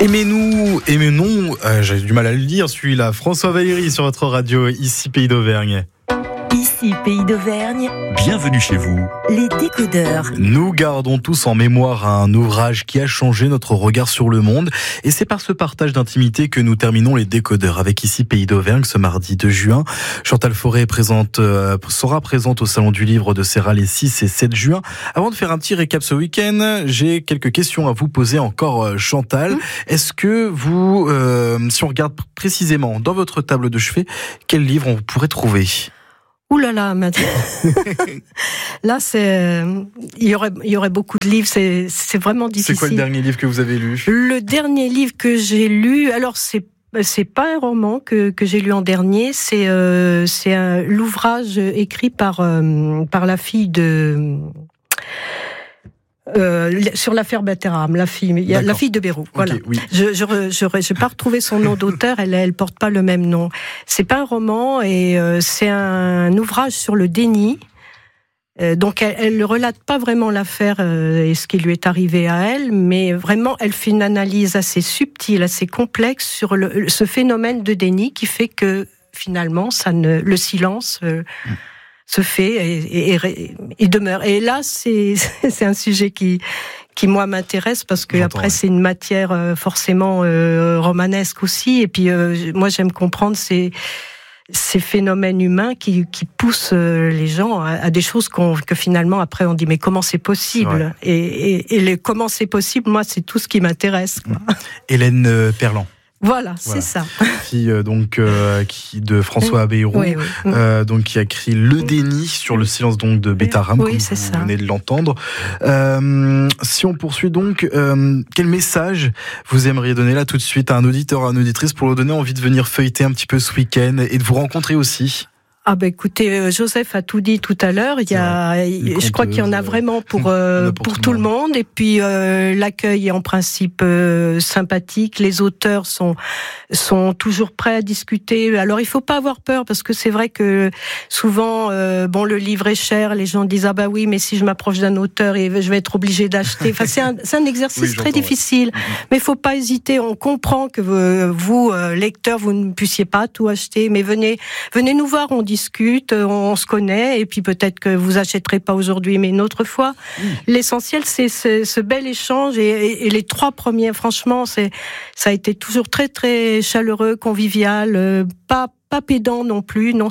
Aimez-nous, aimez-nous, j'ai du mal à le dire, celui-là. François Valéry sur votre radio, ici Pays d'Auvergne. Ici Pays d'Auvergne. Bienvenue chez vous. Les décodeurs. Nous gardons tous en mémoire un ouvrage qui a changé notre regard sur le monde. Et c'est par ce partage d'intimité que nous terminons les décodeurs avec ici Pays d'Auvergne ce mardi 2 juin. Chantal Forêt sera présente au Salon du Livre de Serral les 6 et 7 juin. Avant de faire un petit récap ce week-end, j'ai quelques questions à vous poser encore, Chantal. Est-ce que vous, si on regarde précisément dans votre table de chevet, quel livre on pourrait trouver ? Ouh là là, là il y aurait beaucoup de livres, c'est vraiment difficile. C'est quoi le dernier livre que vous avez lu ? Le dernier livre que j'ai lu, alors c'est pas un roman que j'ai lu en dernier, c'est l'ouvrage écrit par la fille de sur l'affaire Bateram, la fille de Beyrouth. Voilà. Oui. Je pas retrouvé son nom d'auteur. Elle porte pas le même nom. C'est pas un roman et c'est un ouvrage sur le déni. Donc elle ne relate pas vraiment l'affaire et ce qui lui est arrivé à elle, mais vraiment elle fait une analyse assez subtile, assez complexe sur ce phénomène de déni qui fait que finalement le silence se fait et demeure. Et là, c'est un sujet qui moi m'intéresse parce que après c'est une matière forcément romanesque aussi. Et puis moi j'aime comprendre ces phénomènes humains qui poussent les gens à des choses que finalement après on dit mais comment c'est possible ? Ouais. Et comment c'est possible, moi c'est tout ce qui m'intéresse. Quoi. Hélène Perland. Voilà, c'est ça. Fille de François Abeyroux, donc qui a écrit Le déni sur le silence donc de Bateram, comme vous venez de l'entendre. Si on poursuit donc, quel message vous aimeriez donner là tout de suite à un auditeur, à une auditrice pour leur donner envie de venir feuilleter un petit peu ce week-end et de vous rencontrer aussi ? Ah ben écoutez, Joseph a tout dit tout à l'heure. Je crois qu'il y en a vraiment pour tout le monde. Et puis l'accueil est en principe sympathique. Les auteurs sont toujours prêts à discuter. Alors il faut pas avoir peur parce que c'est vrai que souvent le livre est cher. Les gens disent ah bah oui, mais si je m'approche d'un auteur et je vais être obligé d'acheter. Enfin c'est un exercice très difficile. Mais il faut pas hésiter. On comprend que vous lecteurs vous ne puissiez pas tout acheter, mais venez nous voir. On discute, on se connaît, et puis peut-être que vous achèterez pas aujourd'hui, mais une autre fois. L'essentiel, c'est ce bel échange, et les 3 premiers, franchement, ça a été toujours très très chaleureux, convivial, pas pédant non plus. Non,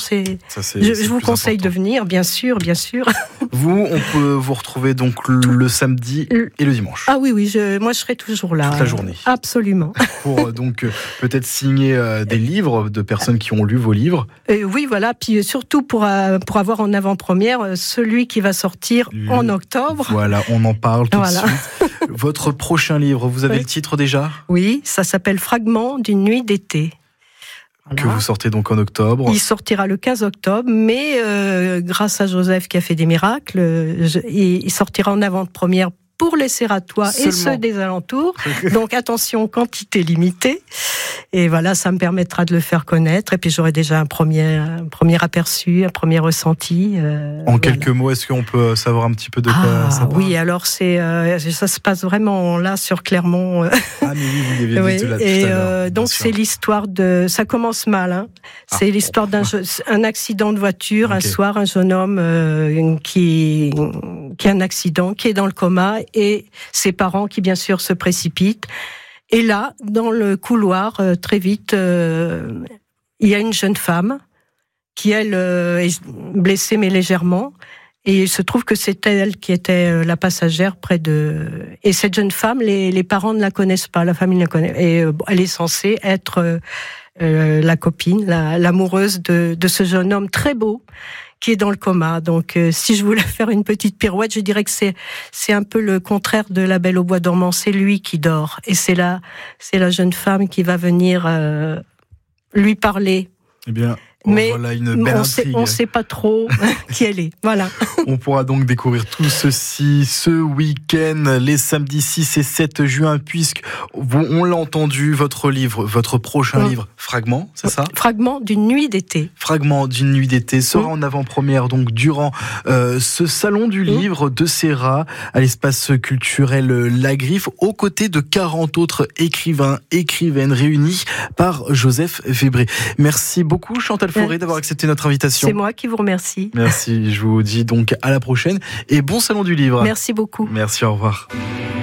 je vous conseille de venir, bien sûr. Vous, on peut vous retrouver donc le samedi et le dimanche. Ah oui, moi je serai toujours là. Toute la journée. Absolument. Pour donc peut-être signer des livres de personnes qui ont lu vos livres. Oui, voilà. Puis surtout pour avoir en avant-première celui qui va sortir en octobre. Voilà, on en parle tout de suite. Votre prochain livre, vous avez le titre déjà ? Oui, ça s'appelle Fragments d'une nuit d'été. Voilà. Que vous sortez donc en octobre. Il sortira le 15 octobre, mais grâce à Joseph qui a fait des miracles, il sortira en avant-première pour les Serratois et ceux des alentours. Donc attention, quantité limitée. Et voilà, ça me permettra de le faire connaître. Et puis j'aurai déjà un premier aperçu, un premier ressenti. En quelques mots, est-ce qu'on peut savoir un petit peu de quoi ça parle ? Oui, alors ça se passe vraiment là sur Clermont. Ah mais oui, vous l'avez dit tout à l'heure. Donc c'est l'histoire ça commence mal. C'est l'histoire d'un accident de voiture. Un soir, un jeune homme qui a un accident, qui est dans le coma, et ses parents qui bien sûr se précipitent. Et là, dans le couloir, très vite, il y a une jeune femme qui, elle, est blessée mais légèrement. Et il se trouve que c'est elle qui était la passagère près de... Et cette jeune femme, les parents ne la connaissent pas, la famille ne la connaît. Et elle est censée être la copine, l'amoureuse de ce jeune homme très beau qui est dans le coma. Donc, si je voulais faire une petite pirouette, je dirais que c'est un peu le contraire de La Belle au bois dormant. C'est lui qui dort. Et c'est la jeune femme qui va venir lui parler. Eh bien, mais voilà une belle intrigue. On ne sait pas trop qui elle est. Voilà. On pourra donc découvrir tout ceci ce week-end, les samedis 6 et 7 juin, puisque on l'a entendu, votre prochain livre, Fragment, c'est ça ? Fragment d'une nuit d'été. Fragment d'une nuit d'été sera en avant-première donc durant ce salon du livre de Serra à l'espace culturel La Griffe, aux côtés de 40 autres écrivaines réunis par Joseph Vébré. Merci beaucoup Chantal Fauré d'avoir accepté notre invitation. C'est moi qui vous remercie. Merci, je vous dis donc à la prochaine et bon salon du livre. Merci beaucoup. Merci, au revoir.